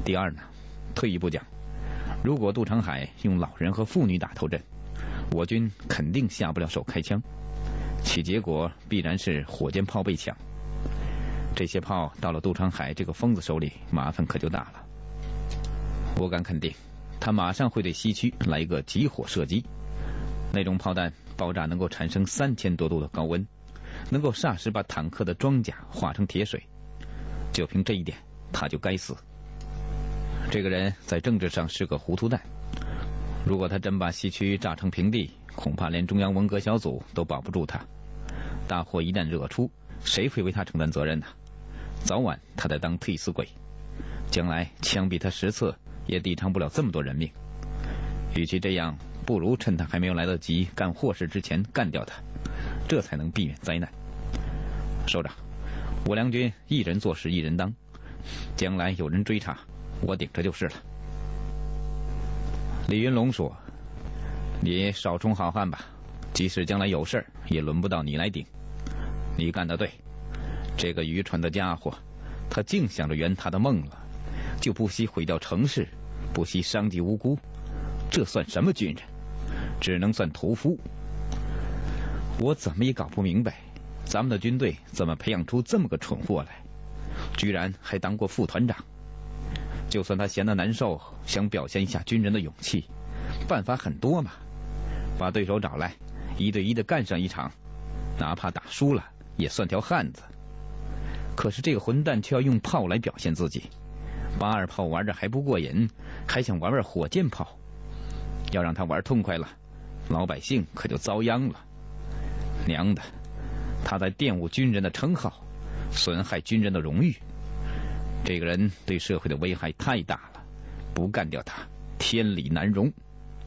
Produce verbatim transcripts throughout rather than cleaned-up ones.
第二呢，退一步讲，如果杜长海用老人和妇女打头阵，我军肯定下不了手开枪，其结果必然是火箭炮被抢。这些炮到了杜长海这个疯子手里，麻烦可就大了。我敢肯定，他马上会对西区来一个集火射击。那种炮弹爆炸能够产生三千多度的高温，能够霎时把坦克的装甲化成铁水。就凭这一点，他就该死。这个人在政治上是个糊涂蛋，如果他真把西区炸成平地，恐怕连中央文革小组都保不住他。大火一旦惹出，谁会为他承担责任呢？早晚他得当替死鬼，将来枪毙他十次也抵偿不了这么多人命。与其这样，不如趁他还没有来得及干祸事之前干掉他，这才能避免灾难。首长，我梁军一人做事一人当，将来有人追查，我顶着就是了。李云龙说：“你少充好汉吧，即使将来有事也轮不到你来顶。你干得对，这个愚蠢的家伙，他净想着圆他的梦了，就不惜毁掉城市，不惜伤及无辜，这算什么军人？只能算屠夫。我怎么也搞不明白，咱们的军队怎么培养出这么个蠢货来，居然还当过副团长。就算他闲得难受，想表现一下军人的勇气，办法很多嘛，把对手找来，一对一的干上一场，哪怕打输了也算条汉子。可是这个混蛋却要用炮来表现自己，八二炮玩着还不过瘾，还想玩玩火箭炮。要让他玩痛快了，老百姓可就遭殃了。娘的，他在玷污军人的称号，损害军人的荣誉。这个人对社会的危害太大了，不干掉他，天理难容。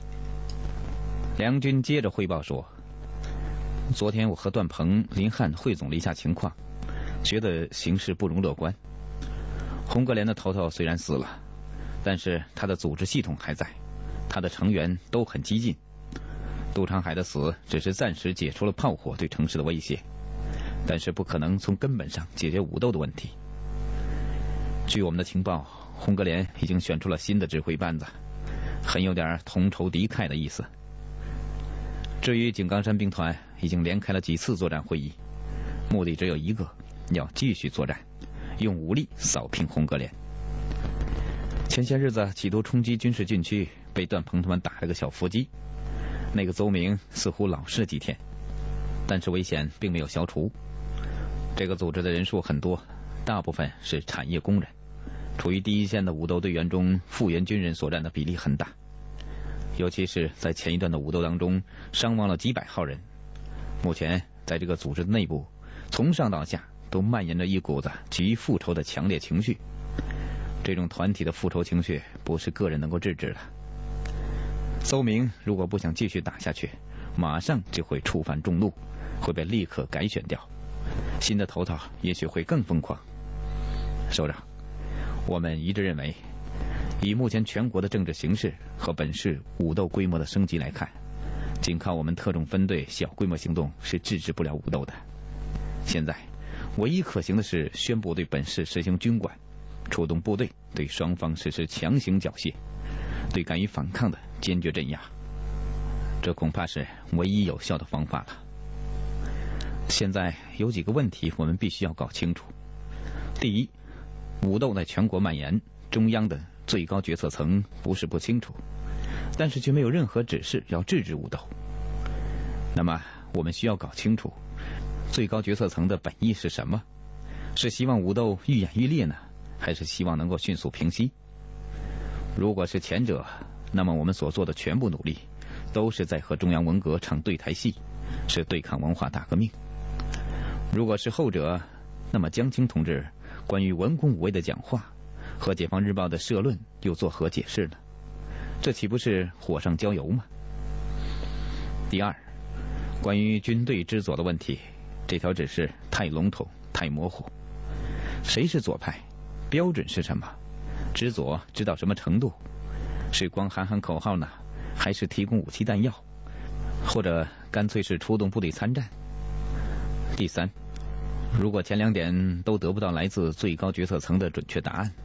梁军接着汇报说：“昨天我和段鹏、林汉汇总了一下情况，觉得形势不容乐观。红格连的头头虽然死了，但是他的组织系统还在，他的成员都很激进。杜长海的死只是暂时解除了炮火对城市的威胁，但是不可能从根本上解决武斗的问题。据我们的情报，红格连已经选出了新的指挥班子，很有点同仇敌忾的意思。至于井冈山兵团，已经连开了几次作战会议，目的只有一个，要继续作战，用武力扫平红格连。前些日子企图冲击军事禁区，被段鹏他们打了个小伏击，那个邹明似乎老实了几天，但是危险并没有消除。这个组织的人数很多，大部分是产业工人，处于第一线的武斗队员中，复员军人所占的比例很大，尤其是在前一段的武斗当中，伤亡了几百号人。目前在这个组织的内部，从上到下都蔓延着一股子急于复仇的强烈情绪。这种团体的复仇情绪不是个人能够制止的。邹明如果不想继续打下去，马上就会触犯众怒，会被立刻改选掉，新的头头也许会更疯狂。首长，我们一致认为，以目前全国的政治形势和本市武斗规模的升级来看，仅靠我们特种分队小规模行动是制止不了武斗的。现在唯一可行的是宣布对本市实行军管，出动部队对双方实施强行缴械，对敢于反抗的坚决镇压，这恐怕是唯一有效的方法了。现在有几个问题我们必须要搞清楚。第一，武斗在全国蔓延，中央的最高决策层不是不清楚，但是却没有任何指示要制止武斗。那么我们需要搞清楚最高决策层的本意是什么，是希望武斗愈演愈烈呢，还是希望能够迅速平息？如果是前者，那么我们所做的全部努力都是在和中央文革唱对台戏，是对抗文化大革命。如果是后者，那么江青同志关于文攻武卫的讲话和解放日报的社论又作何解释呢？这岂不是火上浇油吗？第二，关于军队之左的问题，这条指示太笼统太模糊。谁是左派？标准是什么？知左知到什么程度？是光喊喊口号呢，还是提供武器弹药，或者干脆是出动部队参战？第三，如果前两点都得不到来自最高决策层的准确答案，